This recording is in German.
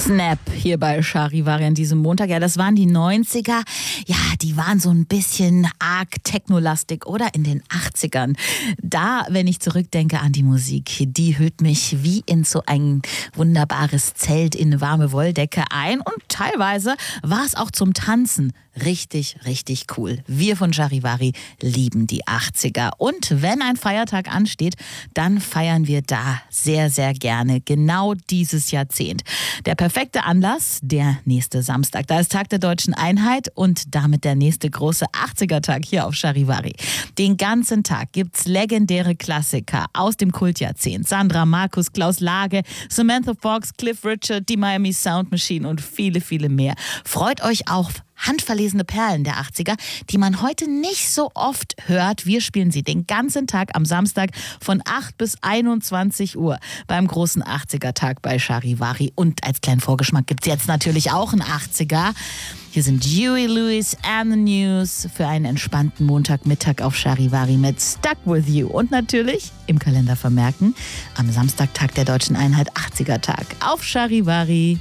Snap hier bei Charivari an diesem Montag. Ja, das waren die 90er. Ja, die waren so ein bisschen arg technolastig, oder? In den 80ern. Da, wenn ich zurückdenke an die Musik, die hüllt mich wie in so ein wunderbares Zelt in eine warme Wolldecke ein. Und teilweise war es auch zum Tanzen richtig, richtig cool. Wir von Charivari lieben die 80er. Und wenn ein Feiertag ansteht, dann feiern wir da sehr, sehr gerne genau dieses Jahrzehnt. Der perfekte Anlass, der nächste Samstag. Da ist Tag der Deutschen Einheit und damit der nächste große 80er-Tag hier auf Charivari. Den ganzen Tag gibt's legendäre Klassiker aus dem Kultjahrzehnt. Sandra, Markus, Klaus Lage, Samantha Fox, Cliff Richard, die Miami Sound Machine und viele, viele mehr. Freut euch auf handverlesene Perlen der 80er, die man heute nicht so oft hört. Wir spielen sie den ganzen Tag am Samstag von 8 bis 21 Uhr beim großen 80er-Tag bei Charivari. Und als kleinen Vorgeschmack gibt es jetzt natürlich auch einen 80er. Hier sind Huey Lewis and the News für einen entspannten Montagmittag auf Charivari mit Stuck With You. Und natürlich im Kalender vermerken, am Samstag, Tag der Deutschen Einheit, 80er-Tag auf Charivari.